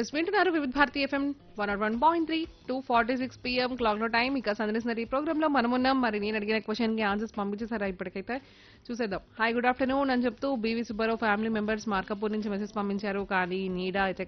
Yes వింటున్నారు వివిధ Bharati FM 101.3 2:46 PM clock లో టైం. ఇక సందర్శన ఈ ప్రోగ్రామ్ లో మనమున్నాం. మరి నేను అడిగిన క్వశ్చన్ కి ఆన్సర్స్ పంపించేసారా ఇప్పటికైతే చూసేద్దాం. హాయ్ గుడ్ ఆఫ్టర్నూన్ అని చెప్తూ BV Subbarao family members Markapur నుంచి మెసేజ్ పంపించారు. కానీ నీడా అయితే